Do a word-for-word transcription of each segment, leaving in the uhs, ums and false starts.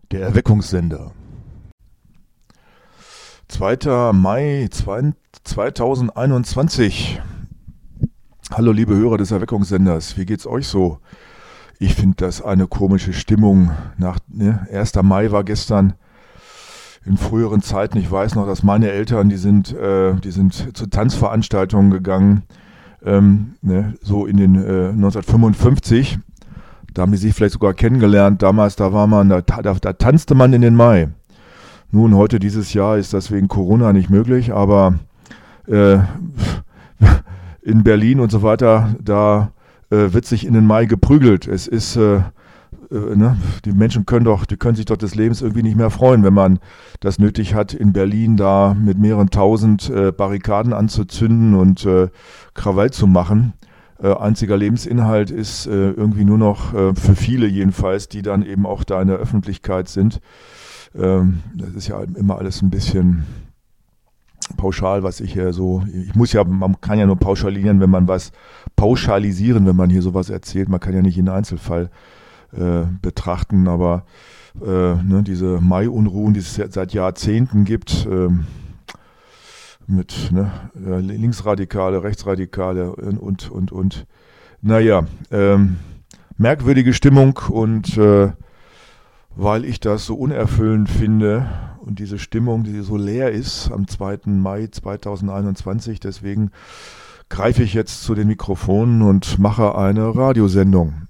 Der Erweckungssender. zweiter Mai zweitausendeinundzwanzig. Hallo liebe Hörer des Erweckungssenders, wie geht's euch so? Ich finde das eine komische Stimmung. Nach, ne, erster Mai war gestern. In früheren Zeiten, ich weiß noch, dass meine Eltern, die sind, äh, die sind zu Tanzveranstaltungen gegangen, ähm, ne, so in den äh, neunzehnhundertfünfundfünfzig. Da haben die sich vielleicht sogar kennengelernt. Damals, da war man, da, da, da tanzte man in den Mai. Nun, heute dieses Jahr ist das wegen Corona nicht möglich, aber äh, in Berlin und so weiter, da äh, wird sich in den Mai geprügelt. Es ist, äh, äh, ne, die Menschen können doch, die können sich doch des Lebens irgendwie nicht mehr freuen, wenn man das nötig hat, in Berlin da mit mehreren tausend äh, Barrikaden anzuzünden und äh, Krawall zu machen. Äh, einziger Lebensinhalt ist äh, irgendwie nur noch, äh, für viele jedenfalls, die dann eben auch da in der Öffentlichkeit sind. Ähm, das ist ja immer alles ein bisschen pauschal, was ich hier so, ich muss ja, man kann ja nur pauschalieren, wenn man was, pauschalisieren, wenn man hier sowas erzählt. Man kann ja nicht jeden Einzelfall äh, betrachten, aber äh, ne, diese Mai-Unruhen, die es seit Jahrzehnten gibt, äh, mit ne, Linksradikale, Rechtsradikale und, und, und, und. Naja, ähm, merkwürdige Stimmung und äh, weil ich das so unerfüllend finde und diese Stimmung, die so leer ist am zweiten Mai zweitausendeinundzwanzig, deswegen greife ich jetzt zu den Mikrofonen und mache eine Radiosendung.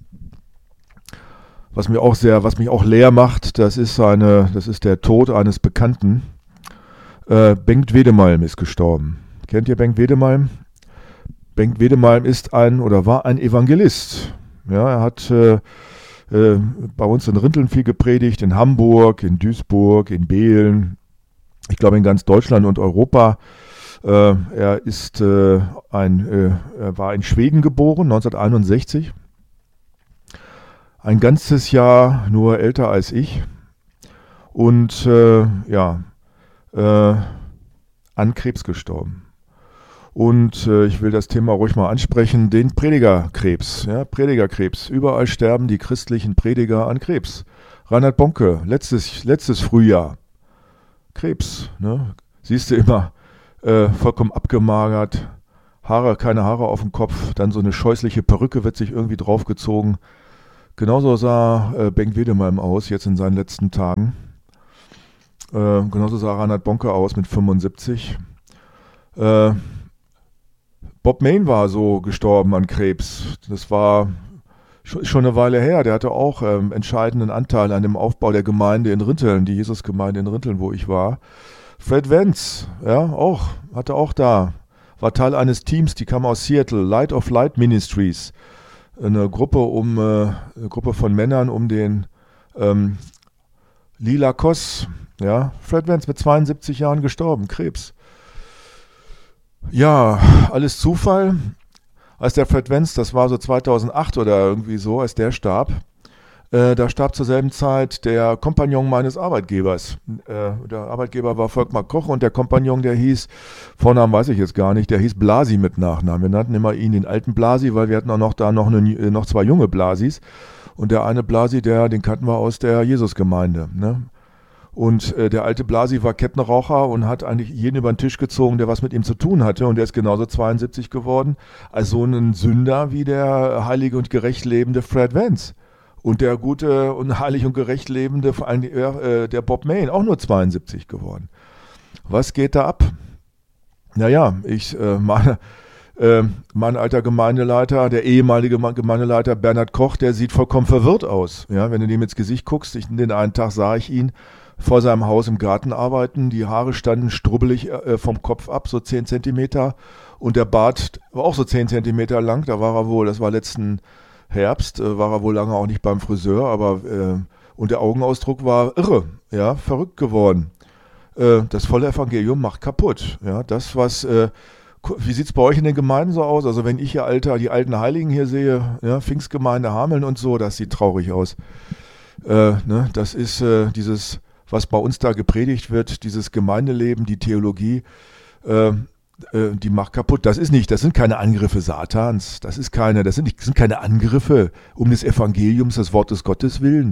Was mir auch sehr, was mich auch leer macht, das ist eine, das ist der Tod eines Bekannten. Äh, Bengt Wedemalm ist gestorben. Kennt ihr Bengt Wedemalm? Bengt Wedemalm ist ein oder war ein Evangelist. Ja, er hat äh, äh, bei uns in Rinteln viel gepredigt, in Hamburg, in Duisburg, in Behlen, ich glaube in ganz Deutschland und Europa. Äh, er ist äh, ein, äh, er war in Schweden geboren, neunzehnhunderteinundsechzig. Ein ganzes Jahr nur älter als ich. Und äh, ja, Äh, an Krebs gestorben. Und äh, ich will das Thema ruhig mal ansprechen, den Predigerkrebs. Ja, Predigerkrebs. Überall sterben die christlichen Prediger an Krebs. Reinhard Bonke, letztes, letztes Frühjahr. Krebs. Ne? Siehst du immer, äh, vollkommen abgemagert, Haare, keine Haare auf dem Kopf, dann so eine scheußliche Perücke wird sich irgendwie draufgezogen. Genauso sah äh, Bengt Wedemalm aus, jetzt in seinen letzten Tagen. Äh, genauso sah Reinhard Bonke aus mit fünfundsiebzig. Äh, Bob Mayne war so gestorben an Krebs. Das war sch- schon eine Weile her. Der hatte auch ähm, entscheidenden Anteil an dem Aufbau der Gemeinde in Rinteln, die Jesusgemeinde in Rinteln, wo ich war. Fred Vance, ja, auch, hatte auch da, war Teil eines Teams, die kam aus Seattle, Light of Light Ministries. Eine Gruppe um, äh, eine Gruppe von Männern um den ähm, Lila Koss. Ja, Fred Vance mit zweiundsiebzig Jahren gestorben, Krebs. Ja, alles Zufall. Als der Fred Vance, das war so zweitausendacht oder irgendwie so, als der starb, äh, da starb zur selben Zeit der Kompagnon meines Arbeitgebers. Äh, der Arbeitgeber war Volkmar Koch und der Kompagnon, der hieß, Vornamen weiß ich jetzt gar nicht, der hieß Blasi mit Nachnamen. Wir nannten immer ihn den alten Blasi, weil wir hatten auch noch da noch, eine, noch zwei junge Blasis. Und der eine Blasi, der, den kannten wir aus der Jesusgemeinde, ne? Und äh, der alte Blasi war Kettenraucher und hat eigentlich jeden über den Tisch gezogen, der was mit ihm zu tun hatte. Und der ist genauso zweiundsiebzig geworden als so ein Sünder wie der heilige und gerecht lebende Fred Vance. Und der gute und heilig und gerecht lebende, vor allem äh, der Bob Mayne, auch nur zweiundsiebzig geworden. Was geht da ab? Naja, ich äh, meine... Äh, mein alter Gemeindeleiter, der ehemalige Gemeindeleiter Bernhard Koch, der sieht vollkommen verwirrt aus. Ja, wenn du dem ins Gesicht guckst, ich, den einen Tag sah ich ihn vor seinem Haus im Garten arbeiten, die Haare standen strubbelig äh, vom Kopf ab, so zehn Zentimeter, und der Bart war auch so zehn Zentimeter lang, da war er wohl, das war letzten Herbst, äh, war er wohl lange auch nicht beim Friseur, aber äh, und der Augenausdruck war irre, ja, verrückt geworden. Äh, das volle Evangelium macht kaputt, ja, das was... Äh, Wie sieht es bei euch in den Gemeinden so aus? Also wenn ich hier alter, die alten Heiligen hier sehe, ja, Pfingstgemeinde Hameln und so, das sieht traurig aus. Äh, ne, das ist äh, dieses, was bei uns da gepredigt wird, dieses Gemeindeleben, die Theologie, äh, äh, die macht kaputt. Das ist nicht, das sind keine Angriffe Satans, das ist keine, das sind, nicht, das sind keine Angriffe um des Evangeliums, des Wortes Gottes willen.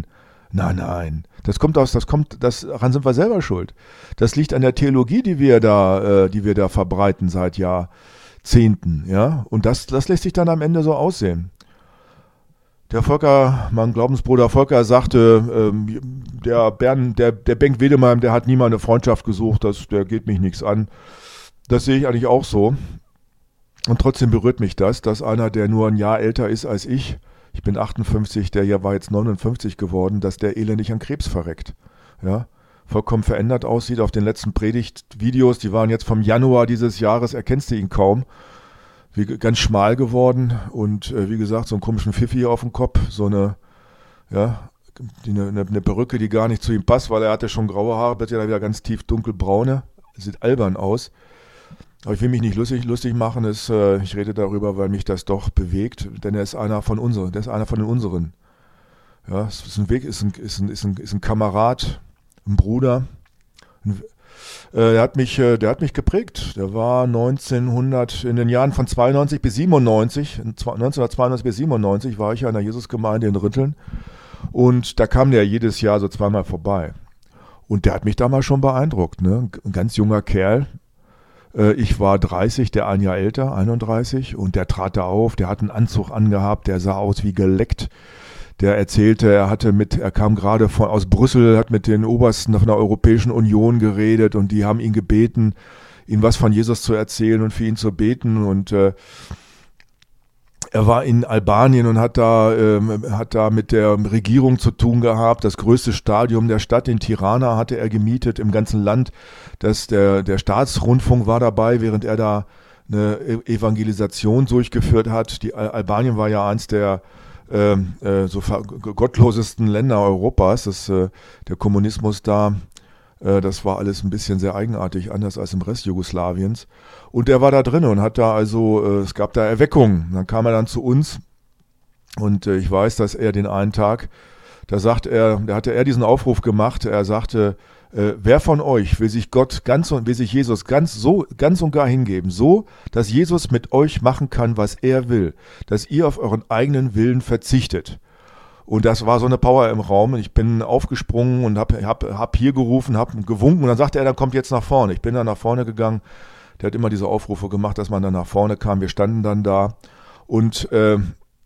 Nein, nein. Das kommt aus, das kommt, das, daran sind wir selber schuld. Das liegt an der Theologie, die wir da, äh, die wir da verbreiten seit Jahrzehnten, ja. Und das, das lässt sich dann am Ende so aussehen. Der Volker, mein Glaubensbruder Volker sagte, ähm, der Bernd, der, der Bengt Wedemeyer, der hat nie mal eine Freundschaft gesucht, das, der geht mich nichts an. Das sehe ich eigentlich auch so. Und trotzdem berührt mich das, dass einer, der nur ein Jahr älter ist als ich, ich bin achtundfünfzig, der ja war jetzt neunundfünfzig geworden, dass der elendig an Krebs verreckt. Ja, vollkommen verändert aussieht auf den letzten Predigtvideos, die waren jetzt vom Januar dieses Jahres, erkennst du ihn kaum. Wie, ganz schmal geworden und äh, wie gesagt, so einen komischen Pfiffi auf dem Kopf, so eine, ja, die, eine, eine Perücke, die gar nicht zu ihm passt, weil er hatte schon graue Haare, wird ja wieder ganz tief dunkelbraune, sieht albern aus. Aber ich will mich nicht lustig, lustig machen, ist, äh, ich rede darüber, weil mich das doch bewegt, denn er ist einer von unseren, der ist einer von den unseren. Ja, es ist ein Weg, ist ein, ist ein, ist ein, ist ein Kamerad, ein Bruder. Ein, äh, der hat mich, äh, der hat mich geprägt. Der war neunzehnhundert, in den Jahren von zweiundneunzig bis siebenundneunzig, neunzehnhundertzweiundneunzig bis siebenundneunzig war ich ja in der Jesusgemeinde in Ritteln und da kam der jedes Jahr so zweimal vorbei. Und der hat mich damals schon beeindruckt, ne? Ein ganz junger Kerl. Ich war dreißig, der ein Jahr älter, einunddreißig, und der trat da auf, der hat einen Anzug angehabt, der sah aus wie geleckt. Der erzählte, er hatte mit, er kam gerade von, aus Brüssel, hat mit den Obersten von der Europäischen Union geredet und die haben ihn gebeten, ihm was von Jesus zu erzählen und für ihn zu beten. Und äh, er war in Albanien und hat da, ähm, hat da mit der Regierung zu tun gehabt. Das größte Stadion der Stadt in Tirana hatte er gemietet im ganzen Land. Das, der, der Staatsrundfunk war dabei, während er da eine Evangelisation durchgeführt hat. Die Al- Albanien war ja eins der äh, äh, so ver- gottlosesten Länder Europas. Das, äh, der Kommunismus da, äh, das war alles ein bisschen sehr eigenartig, anders als im Rest Jugoslawiens. Und er war da drin und hat da also, äh, es gab da Erweckungen. Dann kam er dann zu uns und äh, ich weiß, dass er den einen Tag, da sagt er, da hatte er diesen Aufruf gemacht, er sagte, äh, wer von euch will sich Gott ganz und will sich Jesus ganz so, ganz und gar hingeben, so, dass Jesus mit euch machen kann, was er will, dass ihr auf euren eigenen Willen verzichtet. Und das war so eine Power im Raum. Ich bin aufgesprungen und hab, hab, hab hier gerufen, hab gewunken und dann sagte er, dann kommt jetzt nach vorne. Ich bin dann nach vorne gegangen. Der hat immer diese Aufrufe gemacht, dass man dann nach vorne kam. Wir standen dann da und äh,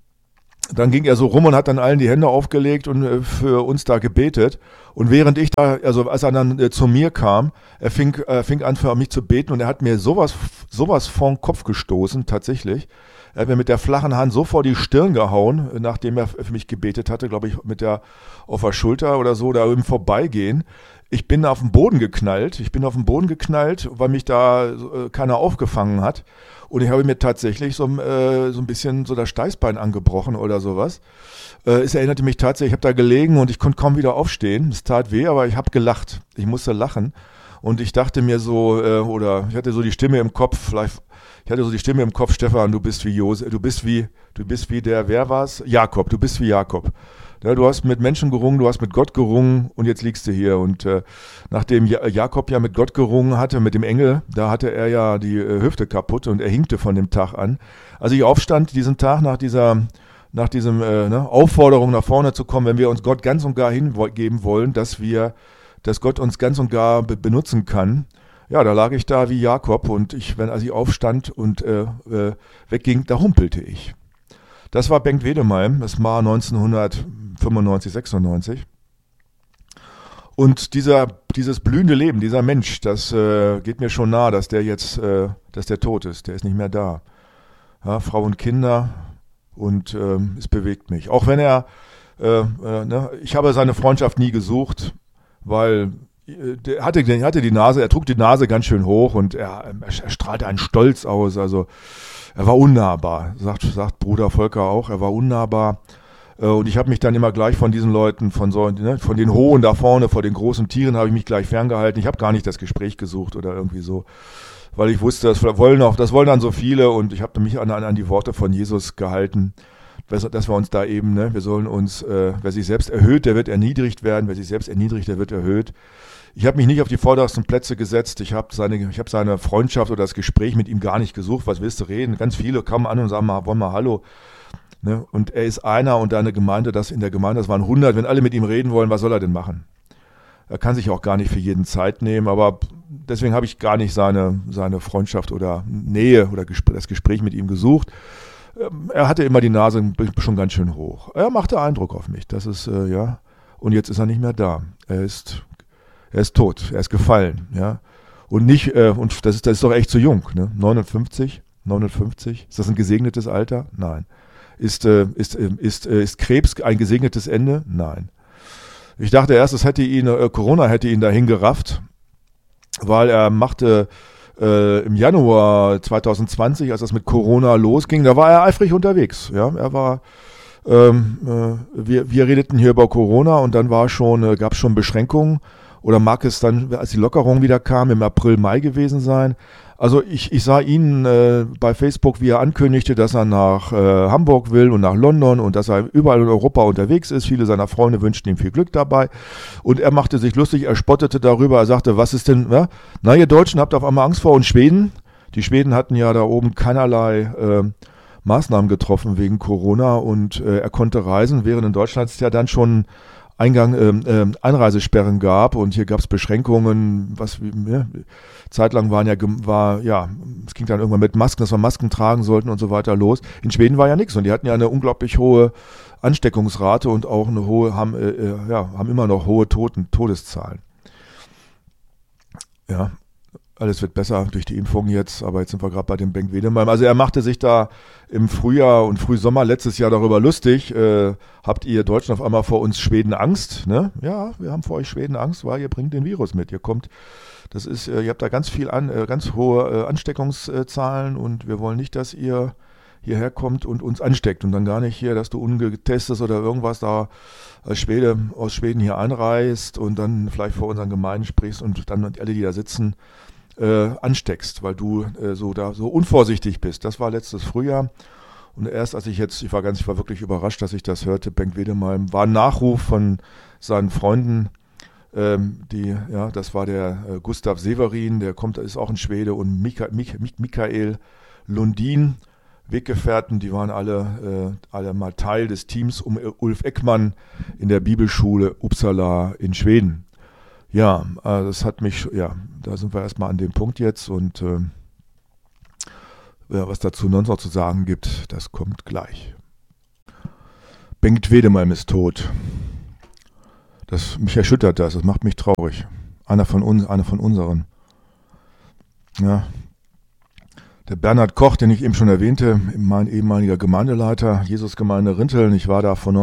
dann ging er so rum und hat dann allen die Hände aufgelegt und äh, für uns da gebetet. Und während ich da, also als er dann äh, zu mir kam, er fing, äh, fing an für mich zu beten und er hat mir sowas, sowas vor den Kopf gestoßen, tatsächlich. Er hat mir mit der flachen Hand so vor die Stirn gehauen, nachdem er für mich gebetet hatte, glaube ich, mit der auf der Schulter oder so, da im Vorbeigehen. Ich bin auf den Boden geknallt. Ich bin auf den Boden geknallt, weil mich da äh, keiner aufgefangen hat. Und ich habe mir tatsächlich so, äh, so ein bisschen so das Steißbein angebrochen oder sowas. Äh, es erinnerte mich tatsächlich, ich habe da gelegen und ich konnte kaum wieder aufstehen. Es tat weh, aber ich habe gelacht. Ich musste lachen. Und ich dachte mir so, äh, oder ich hatte so die Stimme im Kopf, vielleicht, ich hatte so die Stimme im Kopf, Stefan, du bist wie Josef, du bist wie, du bist wie der, wer war's? Jakob, du bist wie Jakob. Ja, du hast mit Menschen gerungen, du hast mit Gott gerungen und jetzt liegst du hier. Und äh, nachdem ja, Jakob ja mit Gott gerungen hatte, mit dem Engel, da hatte er ja die äh, Hüfte kaputt und er hinkte von dem Tag an. Als ich aufstand diesen Tag nach dieser, nach diesem äh, ne, Aufforderung nach vorne zu kommen, wenn wir uns Gott ganz und gar hingeben wollen, dass wir, dass Gott uns ganz und gar be- benutzen kann. Ja, da lag ich da wie Jakob und ich, wenn als ich aufstand und äh, äh, wegging, da humpelte ich. Das war Bengt Wedemeyer, das war neunzehnhundertfünfundneunzig, sechsundneunzig. Und dieser, dieses blühende Leben, dieser Mensch, das äh, geht mir schon nahe, dass der jetzt, äh, dass der tot ist, der ist nicht mehr da. Ja, Frau und Kinder und ähm, es bewegt mich. Auch wenn er, äh, äh, ne, ich habe seine Freundschaft nie gesucht, weil äh, der hatte, der hatte die Nase, er trug die Nase ganz schön hoch und er, er strahlte einen Stolz aus, also er war unnahbar, sagt, sagt Bruder Volker auch, er war unnahbar. Und ich habe mich dann immer gleich von diesen Leuten, von so, ne, von den Hohen da vorne, vor den großen Tieren, habe ich mich gleich ferngehalten. Ich habe gar nicht das Gespräch gesucht oder irgendwie so, weil ich wusste, das wollen auch, das wollen dann so viele und ich habe mich an, an die Worte von Jesus gehalten, dass wir uns da eben, ne, wir sollen uns, äh, wer sich selbst erhöht, der wird erniedrigt werden, wer sich selbst erniedrigt, der wird erhöht. Ich habe mich nicht auf die vordersten Plätze gesetzt. Ich habe seine, ich habe seine Freundschaft oder das Gespräch mit ihm gar nicht gesucht. Was willst du reden? Ganz viele kamen an und sagen mal, wollen mal Hallo. Ne? Und er ist einer und eine Gemeinde, das in der Gemeinde, das waren hundert, wenn alle mit ihm reden wollen, was soll er denn machen? Er kann sich auch gar nicht für jeden Zeit nehmen, aber deswegen habe ich gar nicht seine, seine Freundschaft oder Nähe oder Gespr- das Gespräch mit ihm gesucht. Ähm, Er hatte immer die Nase schon ganz schön hoch. Er machte Eindruck auf mich, das ist, äh, ja, und jetzt ist er nicht mehr da. Er ist, er ist tot, er ist gefallen, ja. Und nicht, äh, und das ist, das ist doch echt zu jung, ne? neunundfünfzig, neunundfünfzig, ist das ein gesegnetes Alter? Nein. Ist, äh, ist, äh, ist, äh, ist Krebs ein gesegnetes Ende? Nein. Ich dachte erst, es hätte ihn, äh, Corona hätte ihn dahin gerafft, weil er machte äh, im Januar zwanzig zwanzig, als das mit Corona losging, da war er eifrig unterwegs. Ja, er war, ähm, äh, wir, wir redeten hier über Corona und dann war schon, äh, gab es schon Beschränkungen. Oder mag es dann, als die Lockerung wieder kam, im April, Mai gewesen sein? Also ich, ich sah ihn äh, bei Facebook, wie er ankündigte, dass er nach äh, Hamburg will und nach London und dass er überall in Europa unterwegs ist. Viele seiner Freunde wünschten ihm viel Glück dabei. Und er machte sich lustig, er spottete darüber, er sagte, was ist denn, ja? Na, ihr Deutschen habt auf einmal Angst vor uns Schweden. Die Schweden hatten ja da oben keinerlei äh, Maßnahmen getroffen wegen Corona und äh, er konnte reisen, während in Deutschland es ja dann schon Eingang, ähm, ähm, Einreisesperren gab und hier gab es Beschränkungen, was ja, zeitlang waren ja, war, ja, es ging dann irgendwann mit Masken, dass wir Masken tragen sollten und so weiter los. In Schweden war ja nichts und die hatten ja eine unglaublich hohe Ansteckungsrate und auch eine hohe, haben, äh, ja, haben immer noch hohe Toten, Todeszahlen. Ja, alles wird besser durch die Impfung jetzt, aber jetzt sind wir gerade bei dem Bengt Wedemeyer. Also er machte sich da im Frühjahr und Frühsommer letztes Jahr darüber lustig. Äh, habt ihr Deutschen auf einmal vor uns Schweden Angst? Ne? Ja, wir haben vor euch Schweden Angst, weil ihr bringt den Virus mit. Ihr kommt, das ist, äh, ihr habt da ganz viel an, äh, ganz hohe äh, Ansteckungszahlen und wir wollen nicht, dass ihr hierher kommt und uns ansteckt und dann gar nicht hier, dass du ungetestet oder irgendwas da als Schwede aus Schweden hier einreist und dann vielleicht vor unseren Gemeinden sprichst und dann alle, die da sitzen, Äh, ansteckst, weil du äh, so da so unvorsichtig bist. Das war letztes Frühjahr und erst als ich jetzt, ich war ganz, ich war wirklich überrascht, dass ich das hörte, Bengt Wedemeyer, war ein Nachruf von seinen Freunden, ähm, die, ja, das war der äh, Gustav Severin, der kommt, ist auch ein Schwede und Mika, Mika, Michael Lundin, Weggefährten, die waren alle, äh, alle mal Teil des Teams um Ulf Ekman in der Bibelschule Uppsala in Schweden. Ja, äh, das hat mich, ja, da sind wir erstmal an dem Punkt jetzt und äh, ja, was dazu sonst noch zu sagen gibt, das kommt gleich. Bengt Wedemeyer ist tot. Das, mich erschüttert das, das macht mich traurig. Einer von uns, einer von unseren. Ja. Der Bernhard Koch, den ich eben schon erwähnte, mein ehemaliger Gemeindeleiter, Jesusgemeinde Rinteln, ich war da von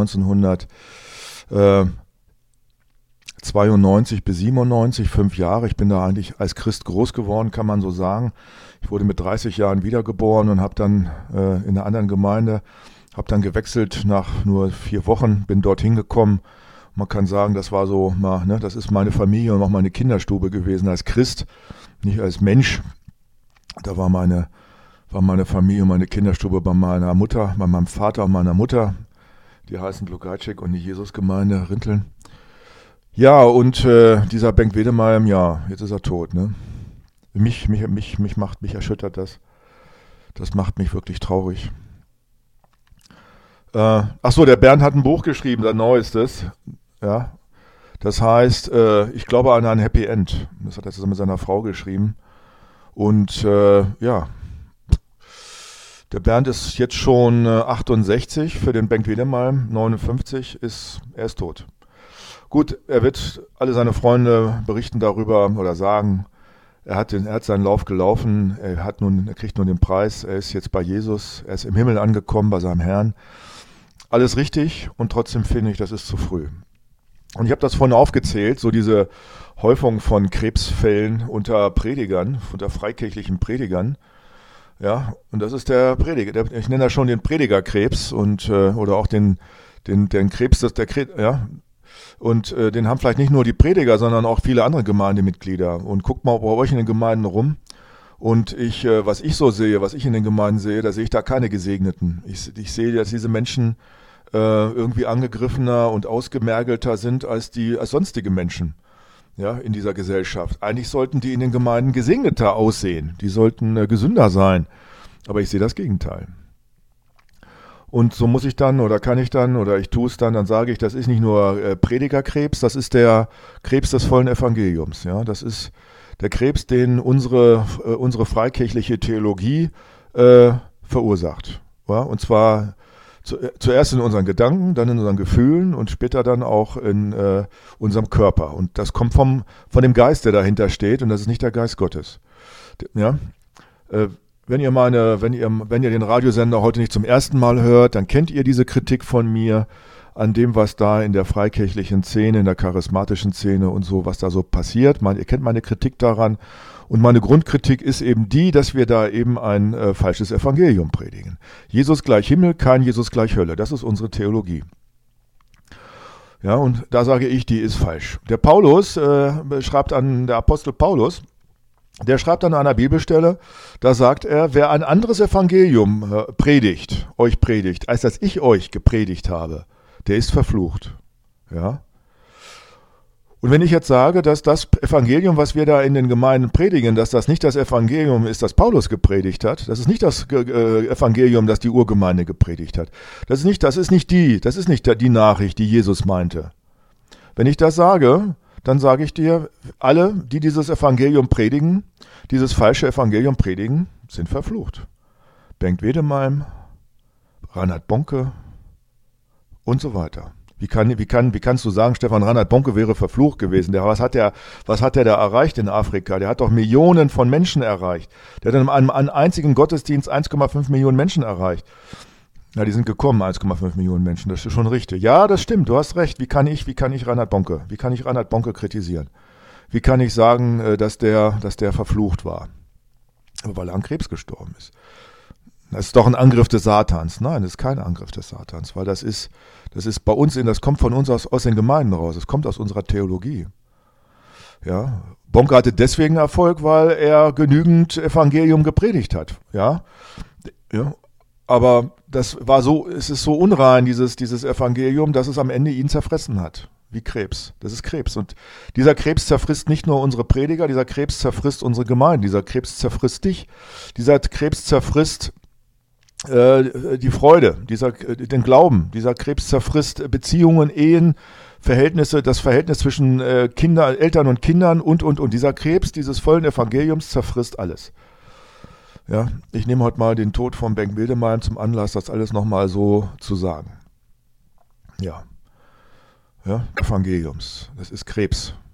neunzehnhundertzweiundneunzig bis siebenundneunzig, fünf Jahre. Ich bin da eigentlich als Christ groß geworden, kann man so sagen. Ich wurde mit dreißig Jahren wiedergeboren und habe dann äh, in einer anderen Gemeinde, habe dann gewechselt nach nur vier Wochen, bin dorthin gekommen. Man kann sagen, das war so, mal, ne, das ist meine Familie und auch meine Kinderstube gewesen als Christ, nicht als Mensch. Da war meine, war meine Familie, meine Kinderstube bei meiner Mutter, bei meinem Vater und meiner Mutter. Die heißen Lugajczyk und die Jesusgemeinde Rinteln. Ja, und äh, dieser Bengt Wedemeyer, ja, jetzt ist er tot, ne? Mich, mich, mich, mich macht, mich erschüttert das. Das macht mich wirklich traurig. Äh, ach so, der Bernd hat ein Buch geschrieben, sein neuestes. Ja, das heißt, äh, ich glaube an ein Happy End. Das hat er zusammen mit seiner Frau geschrieben. Und äh, ja, der Bernd ist jetzt schon äh, achtundsechzig, für den Bengt Wedemeyer neunundfünfzig, ist, er ist tot. Gut, er wird, alle seine Freunde berichten darüber oder sagen, er hat, den, er hat seinen Lauf gelaufen, er, hat nun, er kriegt nun den Preis, er ist jetzt bei Jesus, er ist im Himmel angekommen bei seinem Herrn. Alles richtig und trotzdem finde ich, das ist zu früh. Und ich habe das vorhin aufgezählt, so diese Häufung von Krebsfällen unter Predigern, unter freikirchlichen Predigern. Ja, und das ist der Prediger, der, ich nenne das schon den Predigerkrebs und äh, oder auch den, den, den Krebs, das der Krebs, ja. Und äh, den haben vielleicht nicht nur die Prediger, sondern auch viele andere Gemeindemitglieder. Und guckt mal bei euch in den Gemeinden rum. Und ich, äh, was ich so sehe, was ich in den Gemeinden sehe, da sehe ich da keine Gesegneten. Ich, ich sehe, dass diese Menschen äh, irgendwie angegriffener und ausgemergelter sind als die als sonstige Menschen, ja, in dieser Gesellschaft. Eigentlich sollten die in den Gemeinden gesegneter aussehen. Die sollten äh, gesünder sein. Aber ich sehe das Gegenteil. Und so muss ich dann oder kann ich dann oder ich tue es dann, dann sage ich, das ist nicht nur äh, Predigerkrebs, das ist der Krebs des vollen Evangeliums. Ja? Das ist der Krebs, den unsere, äh, unsere freikirchliche Theologie äh, verursacht. Ja? Und zwar zu, äh, zuerst in unseren Gedanken, dann in unseren Gefühlen und später dann auch in äh, unserem Körper. Und das kommt vom, von dem Geist, der dahinter steht, und das ist nicht der Geist Gottes. Ja? Äh, Wenn ihr meine, wenn ihr, wenn ihr den Radiosender heute nicht zum ersten Mal hört, dann kennt ihr diese Kritik von mir an dem, was da in der freikirchlichen Szene, in der charismatischen Szene und so, was da so passiert. Man, ihr kennt meine Kritik daran. Und meine Grundkritik ist eben die, dass wir da eben ein äh, falsches Evangelium predigen. Jesus gleich Himmel, kein Jesus gleich Hölle. Das ist unsere Theologie. Ja, und da sage ich, die ist falsch. Der Paulus äh, schreibt an, der Apostel Paulus, der schreibt an einer Bibelstelle, da sagt er, wer ein anderes Evangelium äh, predigt, euch predigt, als dass ich euch gepredigt habe, der ist verflucht. Ja? Und wenn ich jetzt sage, dass das Evangelium, was wir da in den Gemeinden predigen, dass das nicht das Evangelium ist, das Paulus gepredigt hat, das ist nicht das äh, Evangelium, das die Urgemeinde gepredigt hat. Das ist nicht, das ist nicht die, das ist nicht die Nachricht, die Jesus meinte. Wenn ich das sage, dann sage ich dir, alle, die dieses Evangelium predigen, dieses falsche Evangelium predigen, sind verflucht. Bengt Wedemeim, Reinhard Bonke und so weiter. Wie, kann, wie, kann, wie kannst du sagen, Stefan Reinhard Bonke wäre verflucht gewesen? Der, was hat der, was hat der da erreicht in Afrika? Der hat doch Millionen von Menschen erreicht. Der hat in einem, einem einzigen Gottesdienst eins Komma fünf Millionen Menschen erreicht. Ja, die sind gekommen, eins Komma fünf Millionen Menschen, das ist schon richtig. Ja, das stimmt, du hast recht. Wie kann ich, wie kann ich Reinhard Bonke, wie kann ich Reinhard Bonke kritisieren? Wie kann ich sagen, dass der, dass der verflucht war? Weil er an Krebs gestorben ist. Das ist doch ein Angriff des Satans. Nein, das ist kein Angriff des Satans, weil das ist, das ist bei uns in, das kommt von uns aus, aus den Gemeinden raus. Das kommt aus unserer Theologie. Ja, Bonke hatte deswegen Erfolg, weil er genügend Evangelium gepredigt hat. Ja, ja. Aber das war so, es ist so unrein, dieses, dieses Evangelium, dass es am Ende ihn zerfressen hat. Wie Krebs. Das ist Krebs. Und dieser Krebs zerfrisst nicht nur unsere Prediger, dieser Krebs zerfrisst unsere Gemeinde, dieser Krebs zerfrisst dich, dieser Krebs zerfrisst äh, die Freude, dieser, den Glauben, dieser Krebs zerfrisst Beziehungen, Ehen, Verhältnisse, das Verhältnis zwischen äh, Kinder, Eltern und Kindern und, und, und. Dieser Krebs dieses vollen Evangeliums zerfrisst alles. Ja, ich nehme heute mal den Tod von Bengt Wedemeim zum Anlass, das alles nochmal so zu sagen. Ja, ja, Evangeliums, das ist Krebs.